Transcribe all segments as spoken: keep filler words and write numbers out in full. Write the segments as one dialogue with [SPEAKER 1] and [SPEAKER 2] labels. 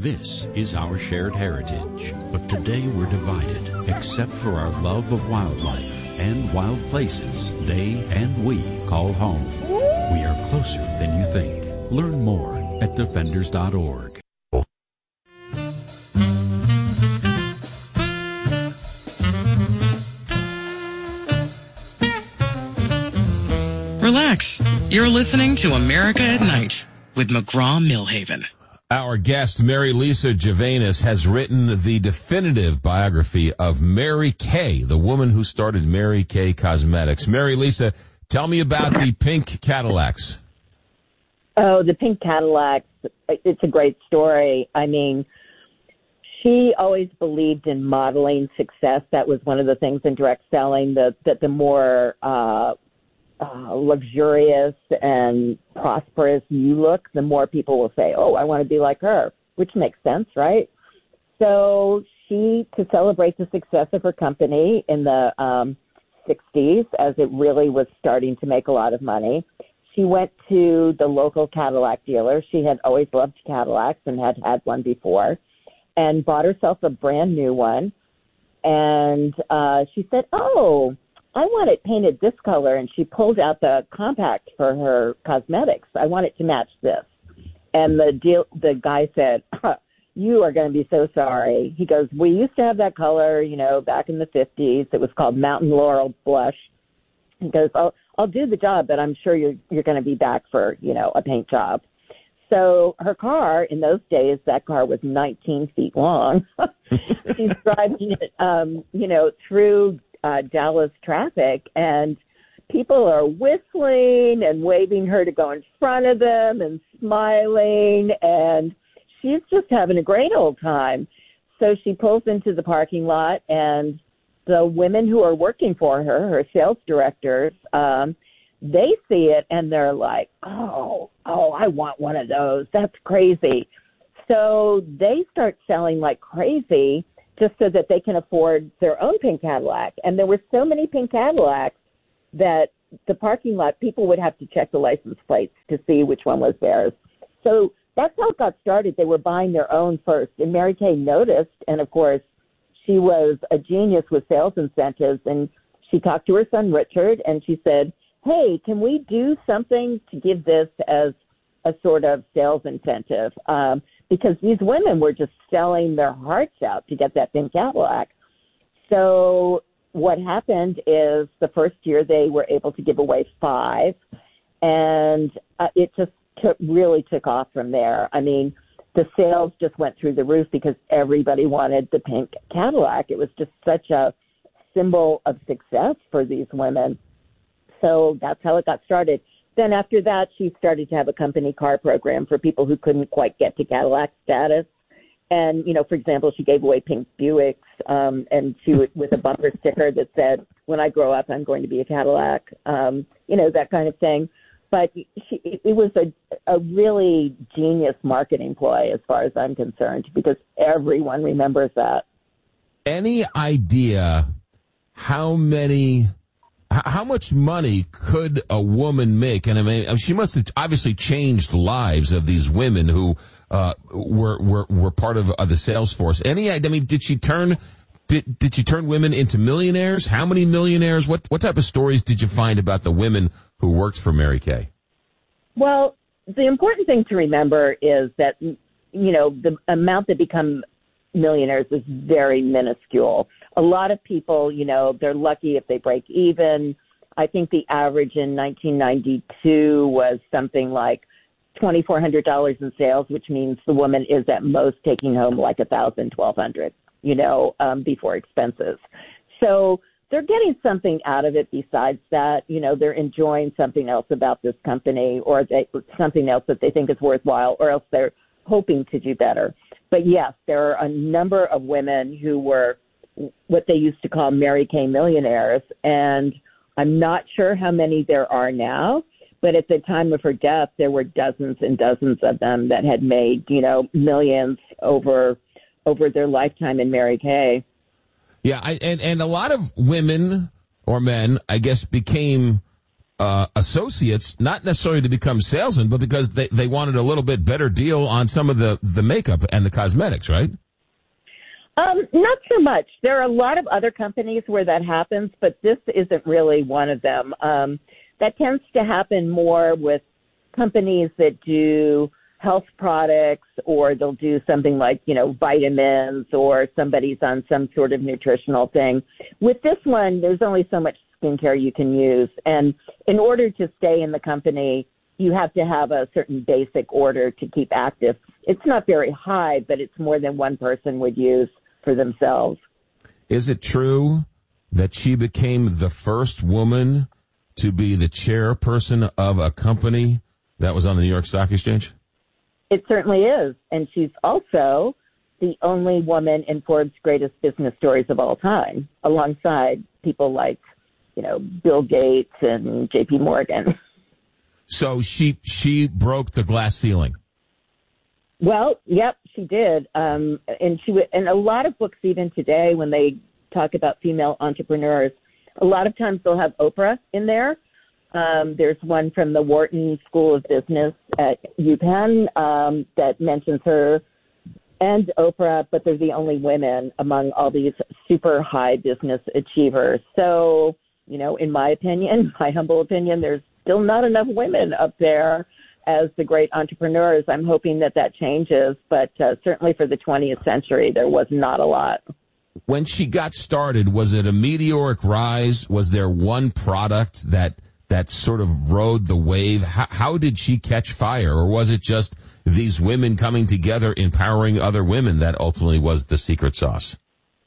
[SPEAKER 1] This is our shared heritage, but today we're divided, except for our love of wildlife and wild places they and we call home. We are closer than you think. Learn more at defenders dot org.
[SPEAKER 2] Relax. You're listening to America at Night with McGraw-Milhaven.
[SPEAKER 3] Our guest, Mary Lisa Javanis, has written the definitive biography of Mary Kay, the woman who started Mary Kay Cosmetics. Mary Lisa, tell me about the pink Cadillacs.
[SPEAKER 4] Oh, the pink Cadillacs. It's a great story. I mean, she always believed in modeling success. That was one of the things in direct selling, that the, the more uh, uh, luxurious and prosperous you look, the more people will say, oh, I want to be like her, which makes sense, right? So she, to celebrate the success of her company in the um, sixties, as it really was starting to make a lot of money, she went to the local Cadillac dealer. She had always loved Cadillacs and had had one before, and bought herself a brand new one. And uh, she said, oh, I want it painted this color. And she pulled out the compact for her cosmetics. I want it to match this. And the deal, the guy said, huh, you are going to be so sorry. He goes, we used to have that color, you know, back in the fifties. It was called Mountain Laurel Blush. He goes, I'll, I'll do the job, but I'm sure you're, you're going to be back for, you know, a paint job. So her car, in those days, that car was nineteen feet long. She's driving it, um, you know, through uh, Dallas traffic, and people are whistling and waving her to go in front of them and smiling, and she's just having a great old time. So she pulls into the parking lot, and the women who are working for her, her sales directors, um, they see it and they're like, oh, oh, I want one of those. That's crazy. So they start selling like crazy just so that they can afford their own pink Cadillac. And there were so many pink Cadillacs that the parking lot, people would have to check the license plates to see which one was theirs. So that's how it got started. They were buying their own first. And Mary Kay noticed, and of course, she was a genius with sales incentives, and she talked to her son, Richard, and she said, hey, can we do something to give this as a sort of sales incentive? Um, because these women were just selling their hearts out to get that pink Cadillac. So what happened is the first year they were able to give away five, and uh, it just took, really took off from there. I mean, the sales just went through the roof because everybody wanted the pink Cadillac. It was just such a symbol of success for these women. So that's how it got started. Then after that, she started to have a company car program for people who couldn't quite get to Cadillac status. And, you know, for example, she gave away pink Buicks um, and she would, with a bumper sticker that said, when I grow up, I'm going to be a Cadillac, um, you know, that kind of thing. But she, it was a, a really genius marketing ploy as far as I'm concerned, because everyone remembers that.
[SPEAKER 3] Any idea how many... How much money could a woman make? And I mean, she must have obviously changed the lives of these women who uh, were were were part of, of the sales force. Any? I mean, did she turn did did she turn women into millionaires? How many millionaires? What what type of stories did you find about the women who worked for Mary Kay?
[SPEAKER 4] Well, the important thing to remember is that, you know, the amount that become millionaires is very minuscule. A lot of people, you know, they're lucky if they break even. I think the average in nineteen ninety-two was something like twenty-four hundred dollars in sales, which means the woman is at most taking home like one thousand dollars, twelve hundred dollars, you know, um, before expenses. So they're getting something out of it besides that. You know, they're enjoying something else about this company, or they, something else that they think is worthwhile, or else they're hoping to do better. But yes, there are a number of women who were what they used to call Mary Kay millionaires, and I'm not sure how many there are now, but at the time of her death, there were dozens and dozens of them that had made, you know, millions over over their lifetime in Mary Kay.
[SPEAKER 3] Yeah, I, and, and a lot of women or men, I guess, became uh, associates, not necessarily to become salesmen, but because they, they wanted a little bit better deal on some of the, the makeup and the cosmetics, right?
[SPEAKER 4] Um, not so much. There are a lot of other companies where that happens, but this isn't really one of them. Um, that tends to happen more with companies that do health products, or they'll do something like, you know, vitamins, or somebody's on some sort of nutritional thing. With this one, there's only so much skincare you can use. And in order to stay in the company, you have to have a certain basic order to keep active. It's not very high, but it's more than one person would use for themselves.
[SPEAKER 3] Is it true that she became the first woman to be the chairperson of a company that was on the New York Stock Exchange?
[SPEAKER 4] It certainly is. And she's also the only woman in Forbes' greatest business stories of all time, alongside people like, you know, Bill Gates and J P Morgan.
[SPEAKER 3] So she she broke the glass ceiling.
[SPEAKER 4] Well, yep, she did. Um, and she w- and a lot of books, even today, when they talk about female entrepreneurs, a lot of times they'll have Oprah in there. Um, there's one from the Wharton School of Business at UPenn um, that mentions her and Oprah, but they're the only women among all these super high business achievers. So, you know, in my opinion, my humble opinion, there's still not enough women up there as the great entrepreneurs. I'm hoping that that changes, but uh, certainly for the twentieth century, there was not a lot.
[SPEAKER 3] When she got started, was it a meteoric rise? Was there one product that that sort of rode the wave? How, how did she catch fire? Or was it just these women coming together, empowering other women, that ultimately was the secret sauce?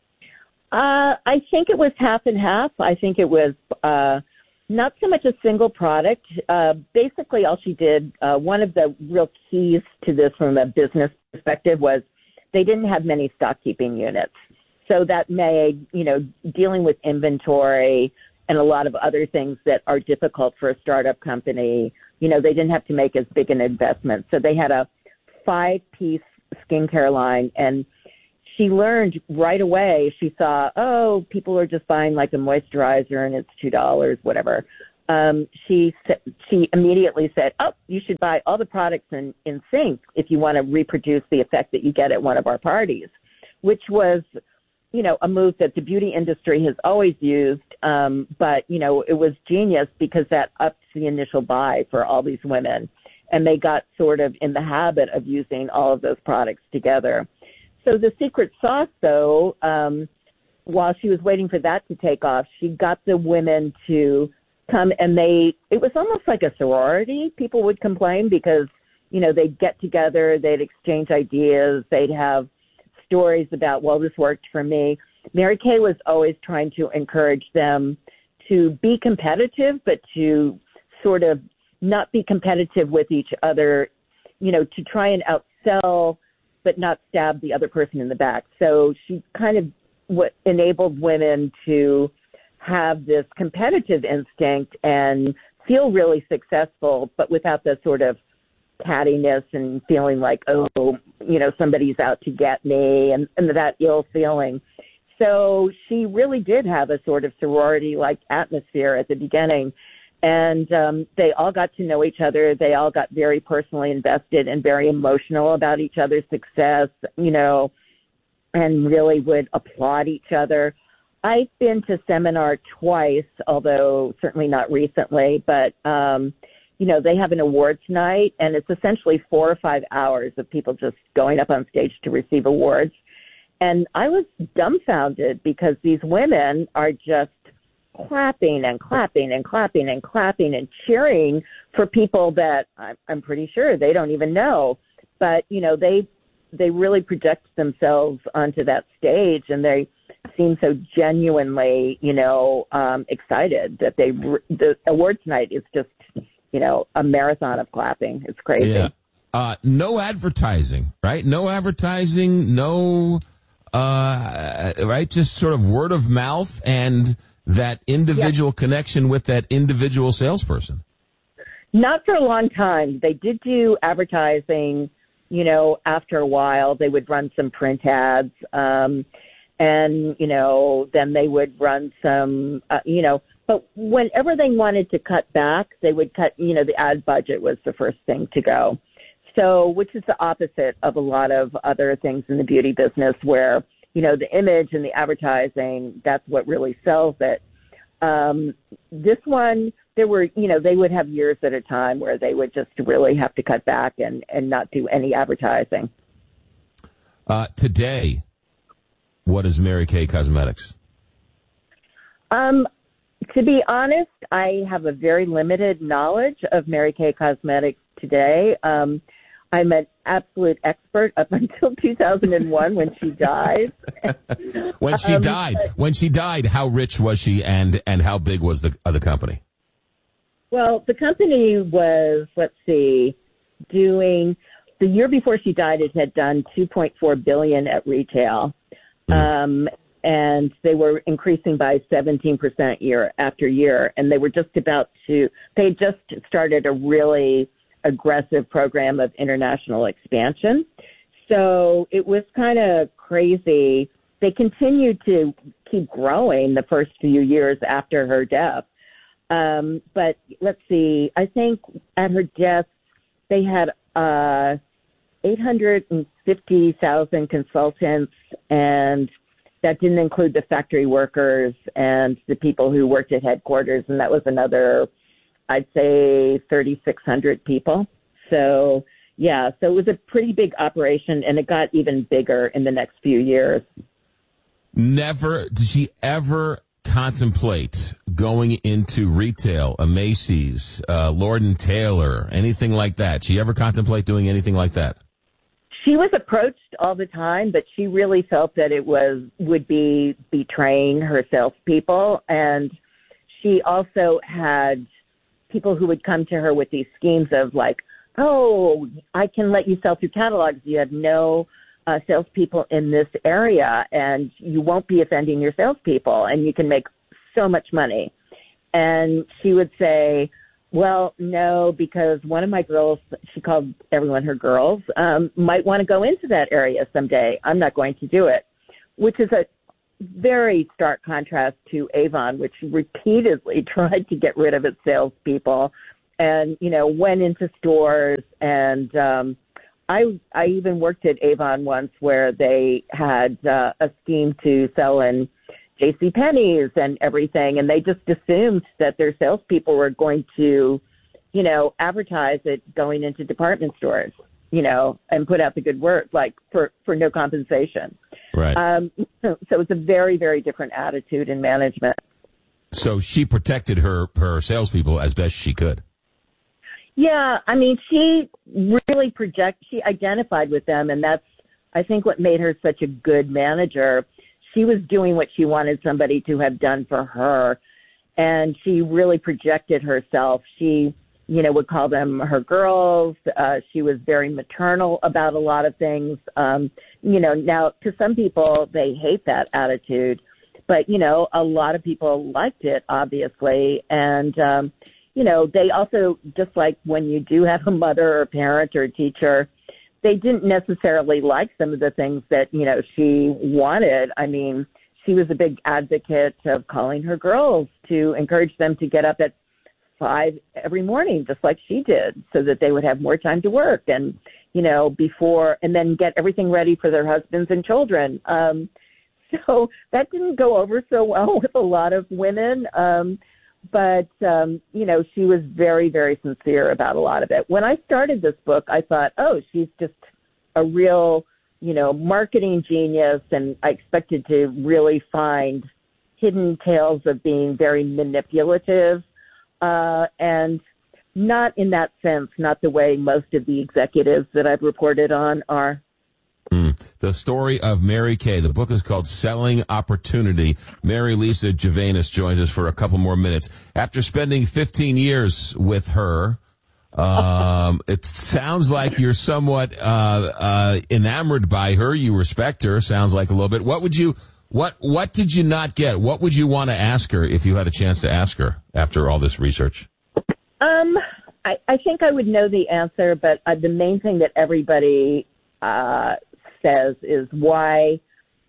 [SPEAKER 4] Uh, I think it was half and half. I think it was uh, not so much a single product. Uh, basically, all she did, uh, one of the real keys to this from a business perspective was they didn't have many stock keeping units. So that made, you know, dealing with inventory and a lot of other things that are difficult for a startup company, you know, they didn't have to make as big an investment. So they had a five-piece skincare line, and she learned right away. She saw, oh, people are just buying like a moisturizer and it's two dollars, whatever. Um, she she immediately said, oh, you should buy all the products in, in sync if you want to reproduce the effect that you get at one of our parties, which was, you know, a move that the beauty industry has always used. Um, but, you know, it was genius because that upped the initial buy for all these women. And they got sort of in the habit of using all of those products together. So the secret sauce, though, um, while she was waiting for that to take off, she got the women to come, and they, it was almost like a sorority. People would complain because, you know, they'd get together, they'd exchange ideas, they'd have stories about, well, this worked for me. Mary Kay was always trying to encourage them to be competitive, but to sort of not be competitive with each other, you know, to try and outsell, but not stab the other person in the back. So she kind of what enabled women to have this competitive instinct and feel really successful, but without the sort of cattiness and feeling like, oh, you know, somebody's out to get me, and, and that ill feeling. So she really did have a sort of sorority-like atmosphere at the beginning. And um, they all got to know each other. They all got very personally invested and very emotional about each other's success, you know, and really would applaud each other. I've been to seminar twice, although certainly not recently, but, um, you know, they have an awards night, and it's essentially four or five hours of people just going up on stage to receive awards. And I was dumbfounded because these women are just clapping and clapping and clapping and clapping and cheering for people that I'm pretty sure they don't even know. But, you know, they they really project themselves onto that stage, and they seem so genuinely, you know, um, excited that they the awards night is just, you know, a marathon of clapping. It's crazy.
[SPEAKER 3] Yeah. Uh, no advertising, right? No advertising, no, uh, right? Just sort of word of mouth and that individual yeah. connection with that individual salesperson.
[SPEAKER 4] Not for a long time. They did do advertising, you know, after a while. They would run some print ads, um, and, you know, then they would run some, uh, you know, but whenever they wanted to cut back, they would cut, you know, the ad budget was the first thing to go. So, which is the opposite of a lot of other things in the beauty business where, you know, the image and the advertising, that's what really sells it. Um, this one, there were, you know, they would have years at a time where they would just really have to cut back and, and not do any advertising.
[SPEAKER 3] Uh, today, what is Mary Kay Cosmetics?
[SPEAKER 4] Um, to be honest, I have a very limited knowledge of Mary Kay Cosmetics today. Um, I'm an absolute expert up until two thousand one when she died.
[SPEAKER 3] when she
[SPEAKER 4] um,
[SPEAKER 3] died,
[SPEAKER 4] but,
[SPEAKER 3] when she died, how rich was she, and and how big was the uh, the company?
[SPEAKER 4] Well, the company was, let's see, doing the year before she died, it had done two point four billion dollars at retail, mm. um, and they were increasing by seventeen percent year after year, and they were just about to. They just started a really aggressive program of international expansion. So it was kind of crazy. They continued to keep growing the first few years after her death. Um, but let's see, I think at her death, they had uh, eight hundred fifty thousand consultants, and that didn't include the factory workers and the people who worked at headquarters, and that was another, I'd say, thirty-six hundred people. So, yeah, so it was a pretty big operation, and it got even bigger in the next few years.
[SPEAKER 3] Never, did she ever contemplate going into retail, a Macy's, uh, Lord and Taylor, anything like that? She ever contemplate doing anything like that?
[SPEAKER 4] She was approached all the time, but she really felt that it was would be betraying her salespeople, and she also had people who would come to her with these schemes of like, oh, I can let you sell through catalogs. You have no uh, salespeople in this area, and you won't be offending your salespeople, and you can make so much money. And she would say, well, no, because one of my girls, she called everyone her girls, um, might want to go into that area someday. I'm not going to do it, which is a very stark contrast to Avon, which repeatedly tried to get rid of its salespeople and, you know, went into stores. And um, I I even worked at Avon once where they had uh, a scheme to sell in JCPenney's and everything, and they just assumed that their salespeople were going to, you know, advertise it going into department stores, you know, and put out the good word, like for, for no compensation.
[SPEAKER 3] Right.
[SPEAKER 4] Um, so, so it's a very, very different attitude in management.
[SPEAKER 3] So she protected her, her salespeople as best she could.
[SPEAKER 4] Yeah, I mean, she really project, she identified with them, and that's, I think, what made her such a good manager. She was doing what she wanted somebody to have done for her, and she really projected herself. She, you know, would call them her girls. Uh, she was very maternal about a lot of things. Um, you know, now to some people, they hate that attitude, but, you know, a lot of people liked it, obviously. And, um, you know, they also, just like when you do have a mother or a parent or a teacher, they didn't necessarily like some of the things that, you know, she wanted. I mean, she was a big advocate of calling her girls to encourage them to get up at five every morning, just like she did, so that they would have more time to work and, you know, before, and then get everything ready for their husbands and children. Um, so that didn't go over so well with a lot of women. Um, But, um, you know, she was very, very sincere about a lot of it. When I started this book, I thought, oh, she's just a real, you know, marketing genius. And I expected to really find hidden tales of being very manipulative. Uh, and not in that sense, not the way most of the executives that I've reported on are.
[SPEAKER 3] Mm. The story of Mary Kay. The book is called Selling Opportunity. Mary Lisa Javanis joins us for a couple more minutes. After spending fifteen years with her, um, it sounds like you're somewhat uh, uh, enamored by her. You respect her. Sounds like a little bit. What would you? What What did you not get? What would you want to ask her if you had a chance to ask her after all this research?
[SPEAKER 4] Um, I, I think I would know the answer, but uh, the main thing that everybody uh, says is why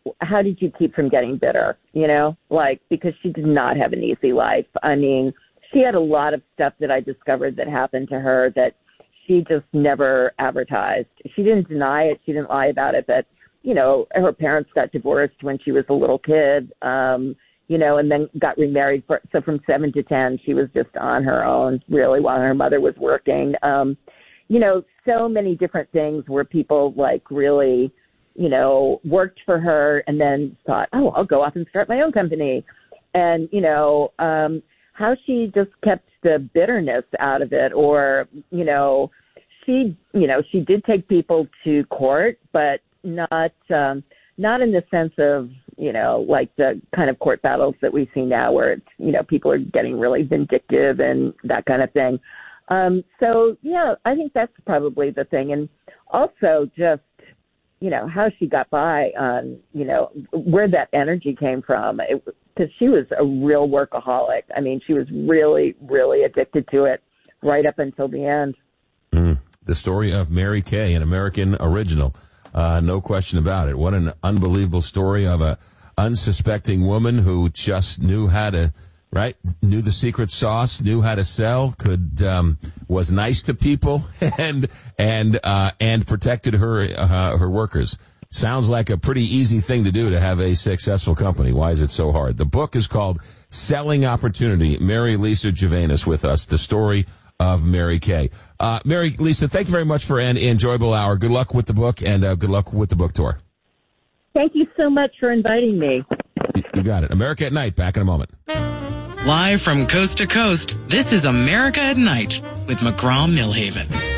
[SPEAKER 4] how did you keep from getting bitter? You know, like, because she did not have an easy life. I mean, she had a lot of stuff that I discovered that happened to her that she just never advertised. She didn't deny it. She didn't lie about it. But, you know, her parents got divorced when she was a little kid, um, you know, and then got remarried. For, so from seven to ten, she was just on her own, really, while her mother was working. Um, you know, so many different things where people, like, really, you know, worked for her and then thought, oh, I'll go off and start my own company. And, you know, um, how she just kept the bitterness out of it, or, you know, she, you know, she did take people to court, but not, um, not in the sense of, you know, like the kind of court battles that we see now where it's, you know, people are getting really vindictive and that kind of thing. Um, so, yeah, I think that's probably the thing. And also just, you know, how she got by on, you know, where that energy came from. Because she was a real workaholic. I mean, she was really, really addicted to it right up until the end.
[SPEAKER 3] Mm. The story of Mary Kay, an American original. Uh, no question about it. What an unbelievable story of a unsuspecting woman who just knew how to, right, knew the secret sauce, knew how to sell, could, um, was nice to people and, and, uh, and protected her, uh, her workers. Sounds like a pretty easy thing to do to have a successful company. Why is it so hard? The book is called Selling Opportunity. Mary Lisa Javanis with us, the story of Mary Kay. Uh, Mary Lisa, thank you very much for an enjoyable hour. Good luck with the book and uh, good luck with the book tour.
[SPEAKER 4] Thank you so much for inviting me.
[SPEAKER 3] You got it. America at Night, back in a moment.
[SPEAKER 2] Live from coast to coast, this is America at Night with McGraw Millhaven.